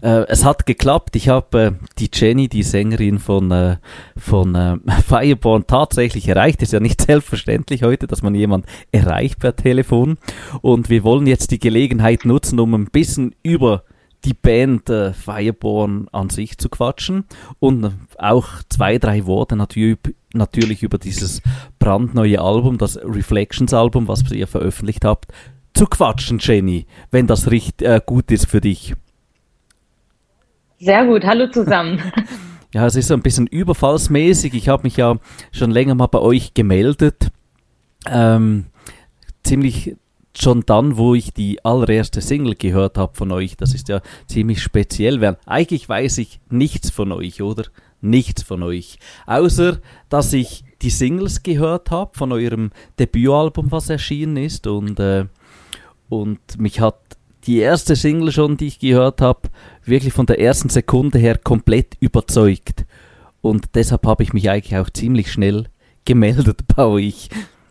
Es hat geklappt. Ich habe die Jenny, die Sängerin von Fireborn, tatsächlich erreicht. Ist ja nicht selbstverständlich heute, dass man jemand erreicht per Telefon. Und wir wollen jetzt die Gelegenheit nutzen, um ein bisschen über die Band Fireborn an sich zu quatschen und auch 2-3 Worte natürlich über dieses brandneue Album, das Reflections-Album, was ihr veröffentlicht habt, zu quatschen, Jenny, wenn das gut ist für dich. Sehr gut, hallo zusammen. Ja, es ist so ein bisschen überfallsmäßig. Ich habe mich ja schon länger mal bei euch gemeldet. Ziemlich schon dann, wo ich die allererste Single gehört habe von euch. Das ist ja ziemlich speziell, weil eigentlich weiß ich nichts von euch, oder? Nichts von euch. Außer, dass ich die Singles gehört habe von eurem Debütalbum, was erschienen ist. Und mich hat die erste Single schon, die ich gehört habe, wirklich von der ersten Sekunde her komplett überzeugt. Und deshalb habe ich mich eigentlich auch ziemlich schnell gemeldet bei euch.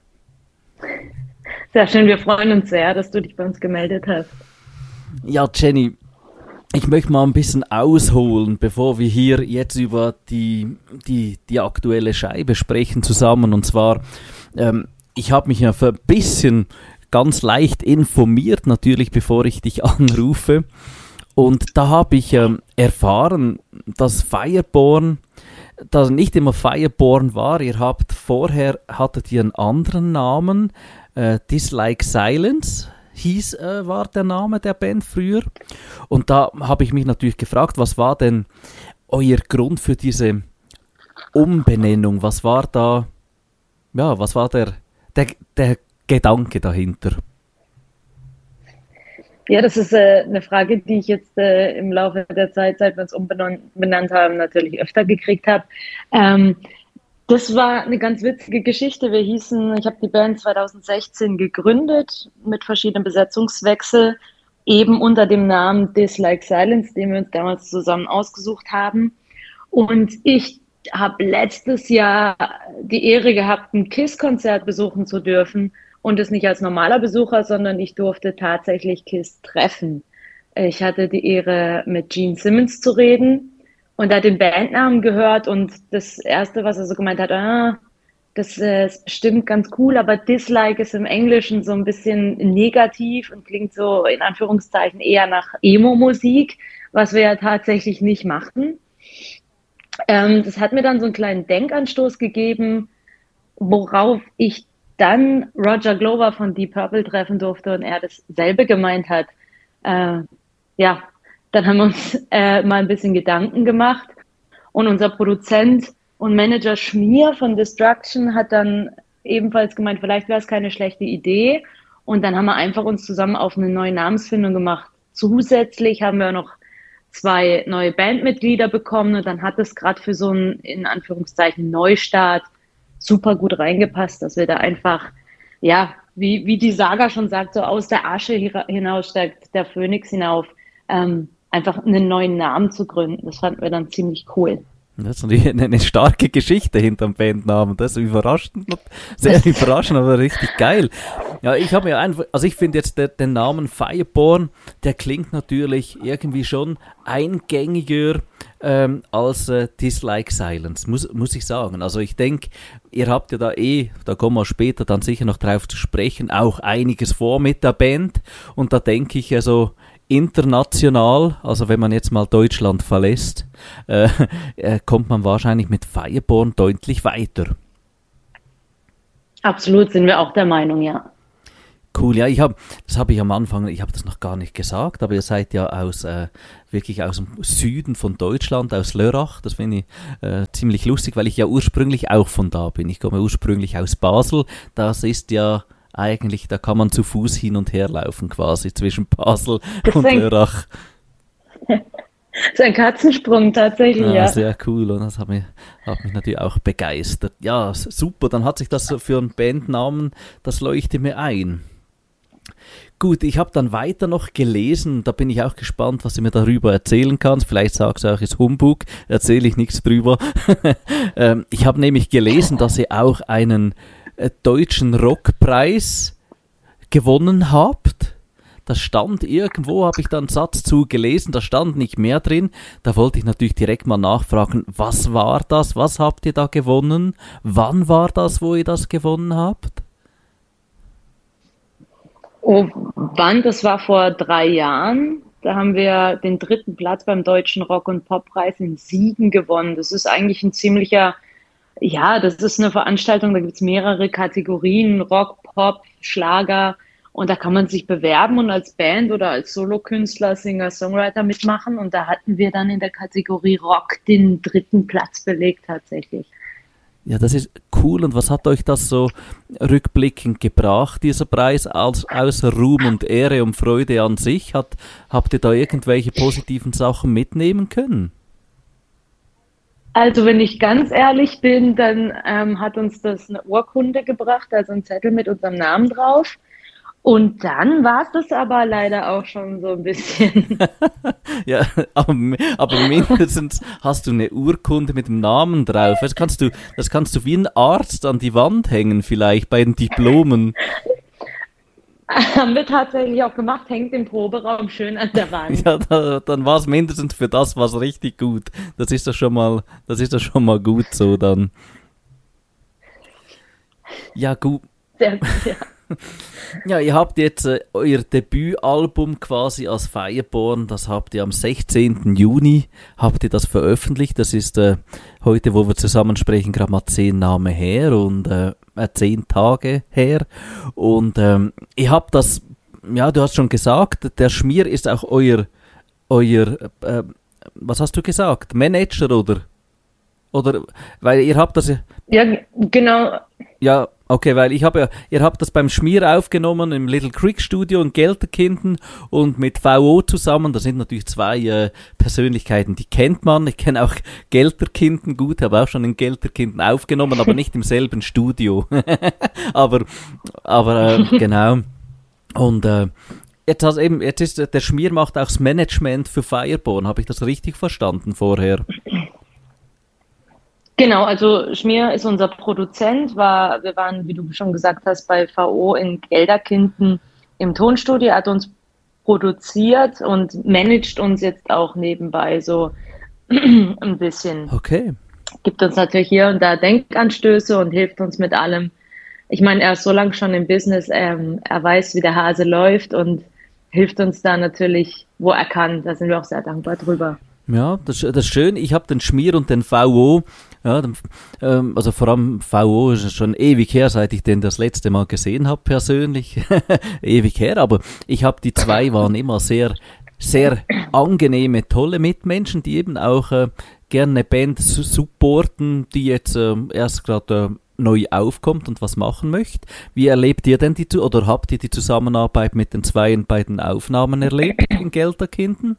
Sehr schön, wir freuen uns sehr, dass du dich bei uns gemeldet hast. Ja, Jenny, ich möchte mal ein bisschen ausholen, bevor wir hier jetzt über die aktuelle Scheibe sprechen zusammen. Und zwar, ich habe mich ja für ein bisschen ganz leicht informiert, natürlich, bevor ich dich anrufe. Und da habe ich erfahren, dass Fireborn, dass nicht immer Fireborn war. Hattet ihr einen anderen Namen. Dislike Silence war der Name der Band früher. Und da habe ich mich natürlich gefragt, was war denn euer Grund für diese Umbenennung? Was war da, ja, was war der Gedanke dahinter? Ja, das ist eine Frage, die ich jetzt im Laufe der Zeit, seit wir uns umbenannt haben, natürlich öfter gekriegt habe. Das war eine ganz witzige Geschichte. Ich habe die Band 2016 gegründet mit verschiedenen Besetzungswechseln, eben unter dem Namen Dislike Silence, den wir uns damals zusammen ausgesucht haben. Und ich habe letztes Jahr die Ehre gehabt, ein KISS-Konzert besuchen zu dürfen. Und es nicht als normaler Besucher, sondern ich durfte tatsächlich KISS treffen. Ich hatte die Ehre, mit Gene Simmons zu reden. Und er hat den Bandnamen gehört und das Erste, was er so gemeint hat, das ist bestimmt ganz cool, aber Dislike ist im Englischen so ein bisschen negativ und klingt so in Anführungszeichen eher nach Emo-Musik, was wir ja tatsächlich nicht machten. Das hat mir dann so einen kleinen Denkanstoß gegeben, worauf ich dann Roger Glover von Deep Purple treffen durfte und er dasselbe gemeint hat. Dann haben wir uns mal ein bisschen Gedanken gemacht und unser Produzent und Manager Schmier von Destruction hat dann ebenfalls gemeint, vielleicht wäre es keine schlechte Idee, und dann haben wir einfach uns zusammen auf eine neue Namensfindung gemacht. Zusätzlich haben wir noch 2 neue Bandmitglieder bekommen und dann hat es gerade für so einen, in Anführungszeichen, Neustart super gut reingepasst, dass wir da einfach, ja, wie die Saga schon sagt, so aus der Asche hinaus steigt der Phönix hinauf, einfach einen neuen Namen zu gründen. Das fanden wir dann ziemlich cool. Das ist eine starke Geschichte hinterm Bandnamen. Das ist überraschend, sehr überraschend, aber richtig geil. Ja, ich finde jetzt den Namen Fireborn, der klingt natürlich irgendwie schon eingängiger als Dislike Silence, muss ich sagen. Also ich denke, ihr habt ja da kommen wir später dann sicher noch drauf zu sprechen, auch einiges vor mit der Band. Und da denke ich also international, also wenn man jetzt mal Deutschland verlässt, kommt man wahrscheinlich mit Fireborn deutlich weiter. Absolut, sind wir auch der Meinung, ja. Cool, ja, ich habe das noch gar nicht gesagt, aber ihr seid ja wirklich aus dem Süden von Deutschland, aus Lörrach. Das finde ich ziemlich lustig, weil ich ja ursprünglich auch von da bin. Ich komme ursprünglich aus Basel. Das ist ja eigentlich, da kann man zu Fuß hin und her laufen quasi zwischen Basel und Lörrach. Das ist ein Katzensprung tatsächlich, ja. Sehr cool, und das hat mich natürlich auch begeistert. Ja, super, dann hat sich das für einen Bandnamen, das leuchtet mir ein. Gut, ich habe dann weiter noch gelesen, da bin ich auch gespannt, was du mir darüber erzählen kannst. Vielleicht sagst du auch, es ist Humbug, erzähle ich nichts drüber. Ich habe nämlich gelesen, dass ihr auch einen deutschen Rockpreis gewonnen habt. das stand irgendwo, habe ich da einen Satz zu gelesen, da stand nicht mehr drin. Da wollte ich natürlich direkt mal nachfragen, was war das? Was habt ihr da gewonnen? Wann war das, wo ihr das gewonnen habt? Oh, wann? Das war vor 3 Jahren. Da haben wir den 3. Platz beim Deutschen Rock- und Poppreis in Siegen gewonnen. Das ist eigentlich ein ziemlicher, ja, das ist eine Veranstaltung, da gibt es mehrere Kategorien, Rock, Pop, Schlager. Und da kann man sich bewerben und als Band oder als Solokünstler, Singer, Songwriter mitmachen. Und da hatten wir dann in der Kategorie Rock den 3. Platz belegt tatsächlich. Ja, das ist cool. Und was hat euch das so rückblickend gebracht, dieser Preis, außer Ruhm und Ehre und Freude an sich? Habt ihr da irgendwelche positiven Sachen mitnehmen können? Also wenn ich ganz ehrlich bin, dann hat uns das eine Urkunde gebracht, also ein Zettel mit unserem Namen drauf. Und dann war es das aber leider auch schon so ein bisschen. Ja, aber mindestens hast du eine Urkunde mit dem Namen drauf. Das kannst du wie ein Arzt an die Wand hängen, vielleicht bei den Diplomen. Haben wir tatsächlich auch gemacht, hängt im Proberaum schön an der Wand. Ja, dann war es mindestens für das was richtig gut. Das ist doch schon mal gut so dann. Ja, gut. Sehr gut, ja. Ja, ihr habt jetzt euer Debütalbum quasi als Fireborn, das habt ihr am 16. Juni, habt ihr das veröffentlicht. Das ist heute, wo wir zusammen sprechen, gerade mal 10 Tage her und 10 Tage her. Und ihr habt das, ja, du hast schon gesagt, der Schmier ist auch euer was hast du gesagt, Manager oder, weil ihr habt das Ja, genau. ja, okay, weil ihr habt das beim Schmier aufgenommen im Little Creek Studio in Gelterkinden und mit VO zusammen. Das sind natürlich zwei Persönlichkeiten, die kennt man. Ich kenne auch Gelterkinden gut, habe auch schon in Gelterkinden aufgenommen, aber nicht im selben Studio. aber genau. Und jetzt ist der Schmier macht auch das Management für Fireborn. Habe ich das richtig verstanden vorher? Genau, also Schmier ist unser Produzent, wir waren, wie du schon gesagt hast, bei VO in Gelterkinden im Tonstudio, hat uns produziert und managt uns jetzt auch nebenbei so ein bisschen. Okay. Gibt uns natürlich hier und da Denkanstöße und hilft uns mit allem. Ich meine, er ist so lange schon im Business, er weiß, wie der Hase läuft und hilft uns da natürlich, wo er kann. Da sind wir auch sehr dankbar drüber. Ja, das ist schön. Ich habe den Schmier und den VO, ja, also vor allem VO ist schon ewig her, seit ich den das letzte Mal gesehen habe persönlich. Ewig her, aber ich habe die zwei waren immer sehr, sehr angenehme, tolle Mitmenschen, die eben auch gerne eine Band supporten, die jetzt erst gerade neu aufkommt und was machen möchte. Wie erlebt ihr denn oder habt ihr die Zusammenarbeit mit den Zweien bei den Aufnahmen erlebt in Gelterkinden?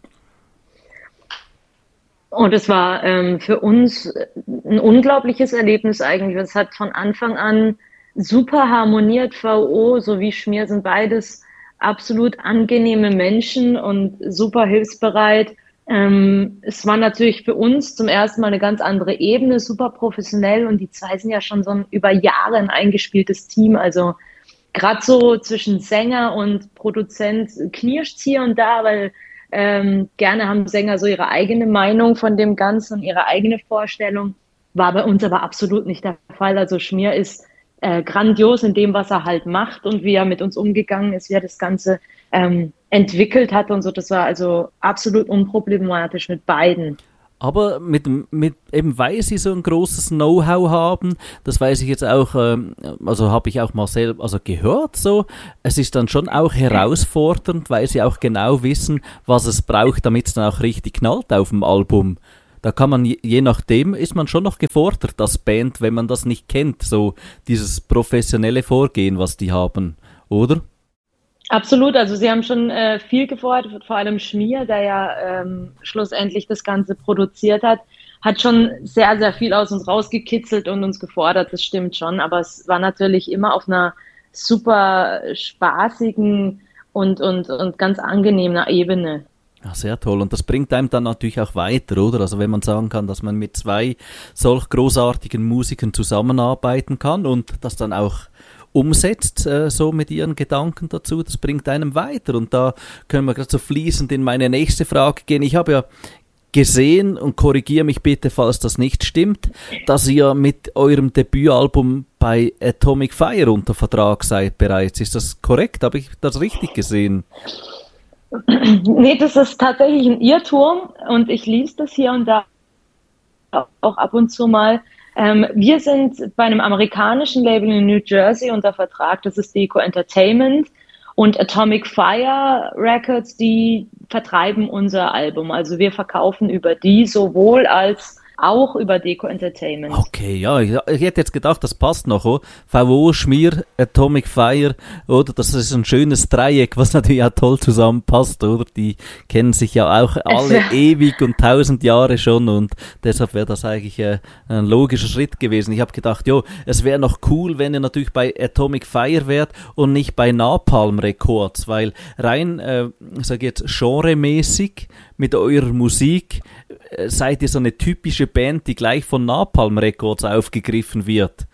Und es war für uns ein unglaubliches Erlebnis eigentlich. Es hat von Anfang an super harmoniert. VO sowie Schmier sind beides absolut angenehme Menschen und super hilfsbereit. Es war natürlich für uns zum ersten Mal eine ganz andere Ebene, super professionell. Und die zwei sind ja schon so ein über Jahre ein eingespieltes Team. Also gerade so zwischen Sänger und Produzent knirscht hier und da, weil gerne haben Sänger so ihre eigene Meinung von dem Ganzen, ihre eigene Vorstellung. War bei uns aber absolut nicht der Fall. Also Schmier ist grandios in dem, was er halt macht und wie er mit uns umgegangen ist, wie er das Ganze entwickelt hat und so. Das war also absolut unproblematisch mit beiden. Aber eben weil sie so ein großes Know-how haben, das weiß ich jetzt auch, also habe ich auch mal selber gehört so, es ist dann schon auch herausfordernd, weil sie auch genau wissen, was es braucht, damit es dann auch richtig knallt auf dem Album. Da kann man, je nachdem, ist man schon noch gefordert als Band, wenn man das nicht kennt, so dieses professionelle Vorgehen, was die haben, oder? Absolut, also sie haben schon viel gefordert, vor allem Schmier, der ja schlussendlich das Ganze produziert hat schon sehr, sehr viel aus uns rausgekitzelt und uns gefordert, das stimmt schon, aber es war natürlich immer auf einer super spaßigen und ganz angenehmen Ebene. Ja, sehr toll. Und das bringt einem dann natürlich auch weiter, oder? Also wenn man sagen kann, dass man mit zwei solch großartigen Musikern zusammenarbeiten kann und das dann auch umsetzt, so mit Ihren Gedanken dazu, das bringt einem weiter. Und da können wir gerade so fließend in meine nächste Frage gehen. Ich habe ja gesehen, und korrigiere mich bitte, falls das nicht stimmt, dass ihr mit eurem Debütalbum bei Atomic Fire unter Vertrag seid bereits. Ist das korrekt? Habe ich das richtig gesehen? Nee, das ist tatsächlich ein Irrtum und ich lese das hier und da auch ab und zu mal. Wir sind bei einem amerikanischen Label in New Jersey unter Vertrag, das ist Deco Entertainment, und Atomic Fire Records, die vertreiben unser Album. Also wir verkaufen über die sowohl als auch über Deco Entertainment. Okay, ja, ich hätte jetzt gedacht, das passt noch, oh. VO, Schmier, Atomic Fire, oder? Das ist ein schönes Dreieck, was natürlich auch toll zusammenpasst, oder? Die kennen sich ja auch alle ewig und 1000 Jahre schon und deshalb wäre das eigentlich ein logischer Schritt gewesen. Ich habe gedacht, jo, es wäre noch cool, wenn ihr natürlich bei Atomic Fire wärt und nicht bei Napalm Records, weil rein, sag jetzt, genremäßig mit eurer Musik seid ihr so eine typische Band, die gleich von Napalm Records aufgegriffen wird.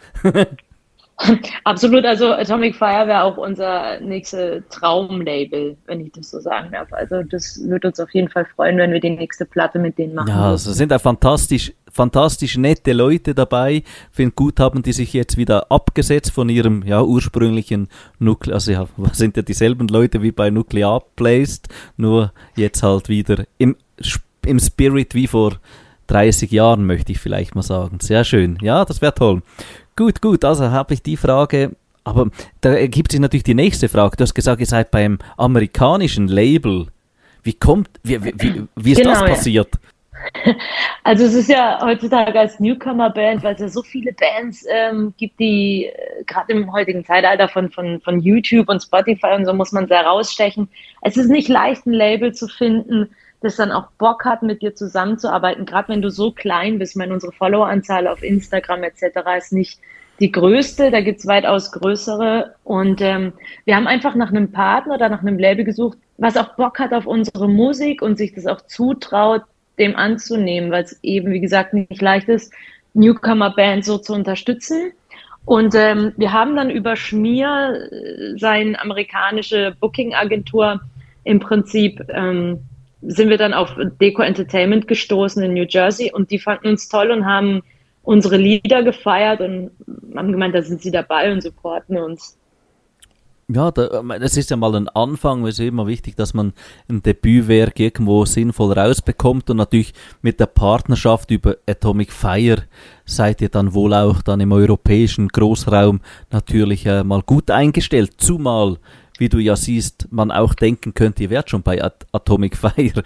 Absolut, also Atomic Fire wäre auch unser nächstes Traumlabel, wenn ich das so sagen darf. Also das würde uns auf jeden Fall freuen, wenn wir die nächste Platte mit denen machen. Ja, es sind auch fantastisch nette Leute dabei. Finde gut, haben die sich jetzt wieder abgesetzt von ihrem ursprünglichen Nuclear, also sind ja dieselben Leute wie bei Nuclear Placed, nur jetzt halt wieder im Spirit wie vor 30 Jahren, möchte ich vielleicht mal sagen. Sehr schön. Ja, das wäre toll. Gut, also habe ich die Frage, aber da ergibt sich natürlich die nächste Frage. Du hast gesagt, ihr seid beim amerikanischen Label. Wie ist das passiert? Also es ist ja heutzutage als Newcomer-Band, weil es ja so viele Bands gibt, die gerade im heutigen Zeitalter von YouTube und Spotify und so muss man sehr rausstechen. Es ist nicht leicht, ein Label zu finden, das dann auch Bock hat, mit dir zusammenzuarbeiten, gerade wenn du so klein bist. Ich meine, unsere Followeranzahl auf Instagram etc. ist nicht die größte, da gibt's weitaus größere. Und wir haben einfach nach einem Partner oder nach einem Label gesucht, was auch Bock hat auf unsere Musik und sich das auch zutraut, dem anzunehmen, weil es eben, wie gesagt, nicht leicht ist, Newcomer-Bands so zu unterstützen. Und wir haben dann über Schmier, seine amerikanische Booking-Agentur, im Prinzip sind wir dann auf Deco Entertainment gestoßen in New Jersey und die fanden uns toll und haben unsere Lieder gefeiert und haben gemeint, da sind sie dabei und supporten uns. Ja, das ist ja mal ein Anfang. Es ist immer wichtig, dass man ein Debütwerk irgendwo sinnvoll rausbekommt und natürlich mit der Partnerschaft über Atomic Fire seid ihr dann wohl auch dann im europäischen Großraum natürlich mal gut eingestellt, zumal, wie du ja siehst, man auch denken könnte, ihr wärt schon bei Atomic Fire.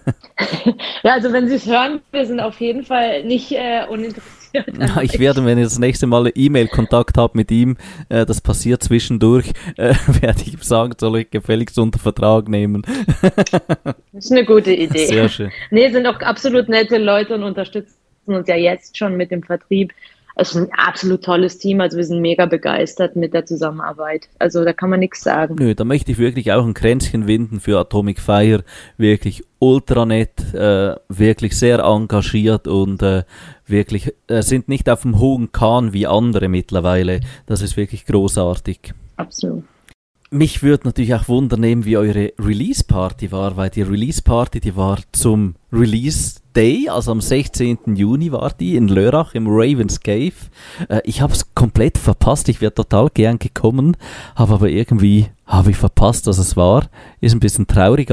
Ja, also wenn Sie es hören, wir sind auf jeden Fall nicht uninteressiert. Ja, ich werde, wenn ich das nächste Mal E-Mail-Kontakt habe mit ihm, das passiert zwischendurch, werde ich sagen, soll ich gefälligst unter Vertrag nehmen. Das ist eine gute Idee. Sehr schön. Nee, sind auch absolut nette Leute und unterstützen uns ja jetzt schon mit dem Vertrieb. Es ist ein absolut tolles Team, also wir sind mega begeistert mit der Zusammenarbeit. Also da kann man nichts sagen. Nö, da möchte ich wirklich auch ein Kränzchen winden für Atomic Fire. Wirklich ultra nett, wirklich sehr engagiert und wirklich sind nicht auf dem hohen Kahn wie andere mittlerweile. Das ist wirklich großartig. Absolut. Mich würde natürlich auch wundern, wie eure Release-Party war, weil die Release-Party, die war zum Release-Day, also am 16. Juni war die in Lörrach im Raven's Cave. Ich habe es komplett verpasst, ich wäre total gern gekommen, habe aber irgendwie, habe ich verpasst, dass es war. Ist ein bisschen traurig,